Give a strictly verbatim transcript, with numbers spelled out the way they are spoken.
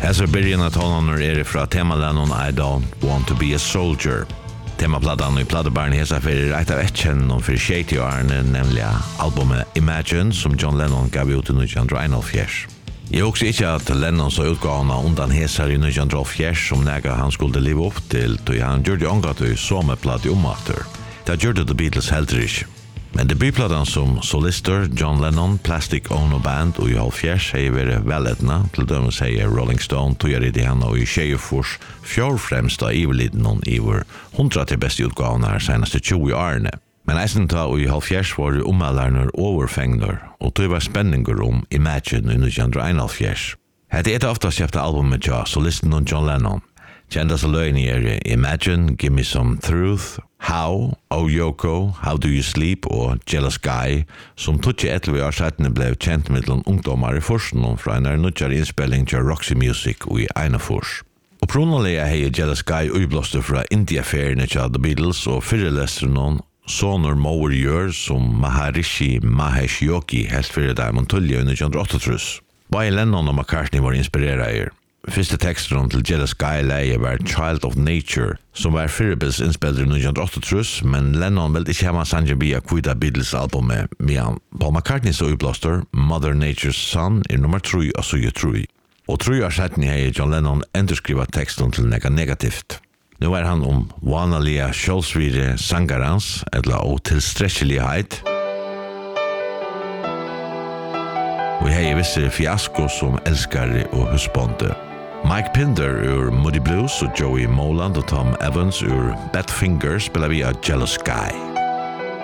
Här börjar tonen är det från temalänon I don't want to be a soldier. Temaplattan i plattbarn hesa för ett av ett känn och för shady arne nämligen albumet Imagine som John Lennon gav ut i nittonhundraelva. Jag också inte att Lennon så utgåvna undan hesar i nittonhundraelva som näga han skulle leva upp till då han gjorde ångat i sommarplatt i omakter. Det gjorde The Beatles heldrish. Men debutplattan som solister John Lennon, Plastic Ono Band och i halvfjärs har varit väletna, till dömen säger Rolling Stone, tog jag det henne och i tjejfors fjärrfrämsta iverliden iver hundra till bästa utgåvan här senaste tjugo årene. Men eisen ta och i halvfjärs var det omällarna överfängder och tog var spänningar om Imagine i nittonhundraelva. Det är ett ofta köpta albumet ja, solisten och John Lennon. Kändas lögn är Imagine, Give Me Some Truth, How, Oh Yoko, How Do You Sleep och Jealous Guy, som tog elva år sedan blev känt med ungdomar i forskningen från en nutjare inspelning till Roxy Music och i Einafors. Och pronaliga hej Jealous Guy utblåste från India-affären till The Beatles och fyrrelestern Sonor Mower gör som Maharishi Mahesh Yogi helst för det man tulja i nittonhundraåttiotre. Både Lennon och McCartney var inspirerade. Fyrste texten til Jealous Guy leie var Child of Nature, som var Fyrrebils innspelter i nittonhundraåttiotre, men Lennon ville ikke hemma sangen via kvita Beatles-albumet, medan Paul McCartney så utblåster Mother Nature's Son er nummer tre og så gjør tre. Og tre år setten har John Lennon endurskrivet teksten til nega negativt. Nu er han om vanlige sjølsvire sangarans, eller og tilstrekkelighet. Og jeg er visse fiasko som elskare og husbonde. Mike Pinder ur Moody Blues og Joey Moland og Tom Evans ur Badfinger spiller vi av Jealous Guy.